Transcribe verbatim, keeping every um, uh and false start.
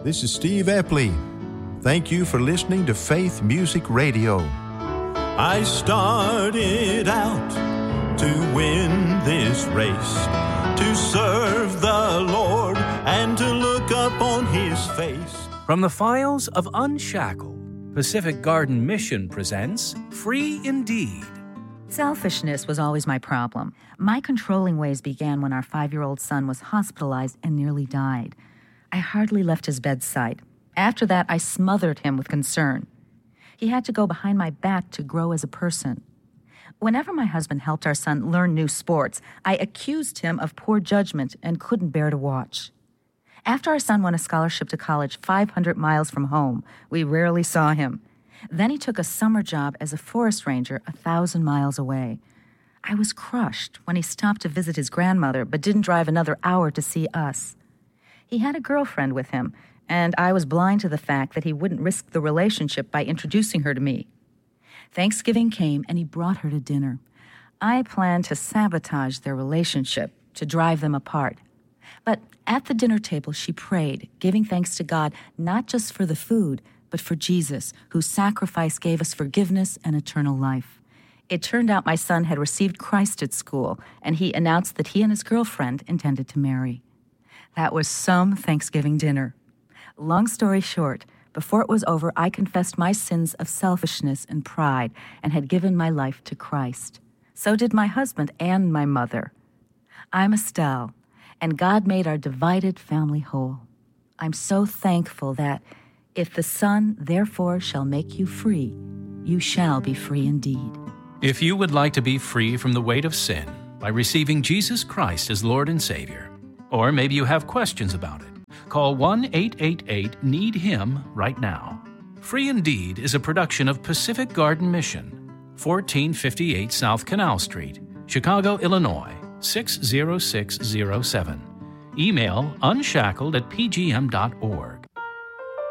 This is Steve Epley. Thank you for listening to Faith Music Radio. I started out to win this race, to serve the Lord and to look up on His face. From the files of Unshackled, Pacific Garden Mission presents Free Indeed. Selfishness was always my problem. My controlling ways began when our five-year-old son was hospitalized and nearly died. I hardly left his bedside. After that, I smothered him with concern. He had to go behind my back to grow as a person. Whenever my husband helped our son learn new sports, I accused him of poor judgment and couldn't bear to watch. After our son won a scholarship to college five hundred miles from home, we rarely saw him. Then he took a summer job as a forest ranger a thousand miles away. I was crushed when he stopped to visit his grandmother but didn't drive another hour to see us. He had a girlfriend with him, and I was blind to the fact that he wouldn't risk the relationship by introducing her to me. Thanksgiving came, and he brought her to dinner. I planned to sabotage their relationship, to drive them apart. But at the dinner table, she prayed, giving thanks to God not just for the food, but for Jesus, whose sacrifice gave us forgiveness and eternal life. It turned out my son had received Christ at school, and he announced that he and his girlfriend intended to marry. That was some Thanksgiving dinner. Long story short, before it was over, I confessed my sins of selfishness and pride and had given my life to Christ. So did my husband and my mother. I'm Estelle, and God made our divided family whole. I'm so thankful that if the Son, therefore, shall make you free, you shall be free indeed. If you would like to be free from the weight of sin by receiving Jesus Christ as Lord and Savior, or maybe you have questions about it, call one eight eight eight need him right now. Free Indeed is a production of Pacific Garden Mission, fourteen fifty-eight South Canal Street, Chicago, Illinois, six zero six zero seven. Email unshackled at p g m dot org.